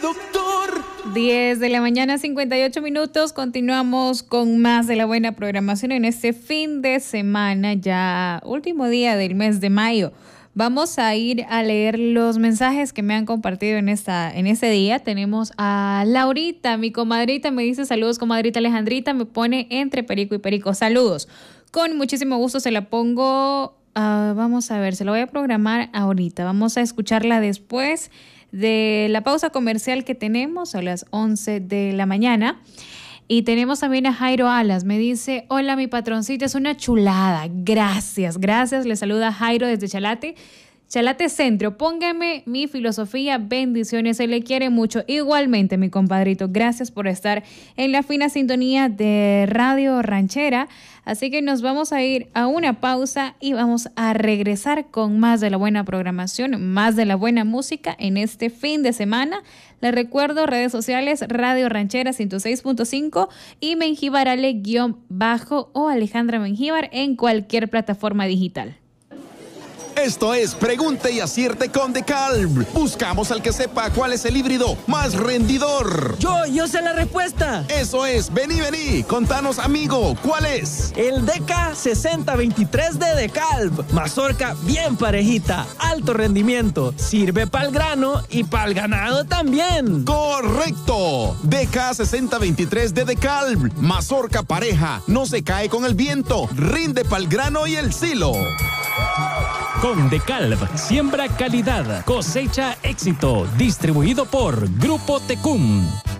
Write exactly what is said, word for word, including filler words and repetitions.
Doctor. diez de la mañana, cincuenta y ocho minutos. Continuamos con más de la buena programación en este fin de semana, ya último día del mes de mayo. Vamos a ir a leer los mensajes que me han compartido en esta en este día. Tenemos a Laurita, mi comadrita, me dice saludos, comadrita Alejandrita, me pone entre perico y perico. Saludos. Con muchísimo gusto se la pongo. Uh, vamos a ver, se la voy a programar ahorita. Vamos a escucharla después de la pausa comercial que tenemos a las once de la mañana. Y tenemos también a Jairo Alas, me dice, hola mi patroncita, es una chulada, gracias, gracias, le saluda Jairo desde Chalate, Chalate Centro, póngame mi filosofía, bendiciones, se le quiere mucho, igualmente mi compadrito, gracias por estar en la fina sintonía de Radio Ranchera, así que nos vamos a ir a una pausa y vamos a regresar con más de la buena programación, más de la buena música en este fin de semana. Les recuerdo, redes sociales, Radio Ranchera ciento seis punto cinco y Mengíbarale guión bajo o Alejandra Mengíbar en cualquier plataforma digital. Esto es Pregunte y Acierte con DeKalb. Buscamos al que sepa cuál es el híbrido más rendidor. Yo, yo sé la respuesta. Eso es, vení, vení, contanos amigo, ¿cuál es? El D K sesenta veintitrés de DeKalb. Mazorca bien parejita, alto rendimiento, sirve para el grano y para el ganado también. Correcto, D K sesenta veintitrés de DeKalb. Mazorca pareja, no se cae con el viento, rinde para el grano y el silo. Con DeKalb, siembra calidad, cosecha éxito, distribuido por Grupo Tecum.